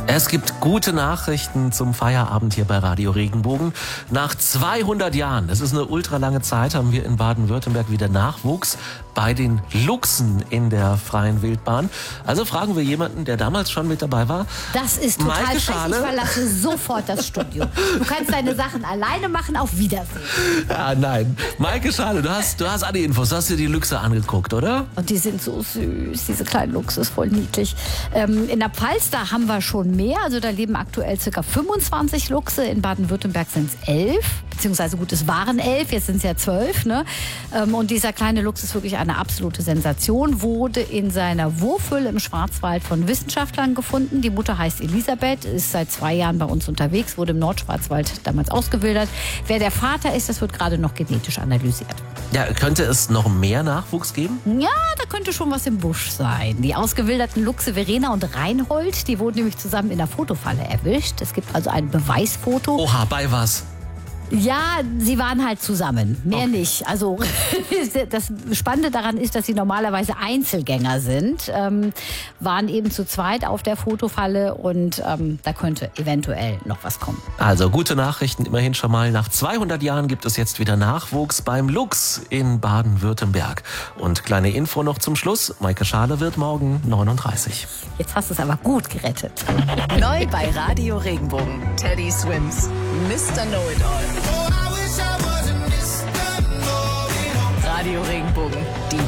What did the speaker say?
Es gibt gute Nachrichten zum Feierabend hier bei Radio Regenbogen. Nach 200 Jahren, das ist eine ultralange Zeit, haben wir in Baden-Württemberg wieder Nachwuchs bei den Luchsen in der freien Wildbahn. Also fragen wir jemanden, der damals schon mit dabei war. Das ist total frech. Ich verlasse sofort das Studio. Du kannst deine Sachen alleine machen. Auf Wiedersehen. Ja, nein. Maike Schale, du hast alle Infos. Du hast dir die Luchse angeguckt, oder? Und die sind so süß. Diese kleinen Luchse ist voll niedlich. In der Pfalz, da haben wir schon mehr. Also da leben aktuell ca. 25 Luchse. In Baden-Württemberg sind es 11. Beziehungsweise gut, es waren 11, jetzt sind es ja 12. Ne? Und dieser kleine Luchs ist wirklich eine absolute Sensation. Wurde in seiner Wurfhöhle im Schwarzwald von Wissenschaftlern gefunden. Die Mutter heißt Elisabeth, ist seit 2 Jahren bei uns unterwegs, wurde im Nordschwarzwald damals ausgewildert. Wer der Vater ist, das wird gerade noch genetisch analysiert. Ja, könnte es noch mehr Nachwuchs geben? Ja, da könnte schon was im Busch sein. Die ausgewilderten Luchse Verena und Reinhold, die wurden nämlich zusammen in der Fotofalle erwischt. Es gibt also ein Beweisfoto. Oha, bei was? Ja, sie waren halt zusammen, mehr nicht. Also das Spannende daran ist, dass sie normalerweise Einzelgänger sind, waren eben zu zweit auf der Fotofalle und da könnte eventuell noch was kommen. Also gute Nachrichten immerhin schon mal. Nach 200 Jahren gibt es jetzt wieder Nachwuchs beim Luchs in Baden-Württemberg. Und kleine Info noch zum Schluss, Maike Schale wird morgen 39. Jetzt hast du es aber gut gerettet. Neu bei Radio Regenbogen. Teddy Swims, Mr. Know-It-All. Radio Regenbogen, die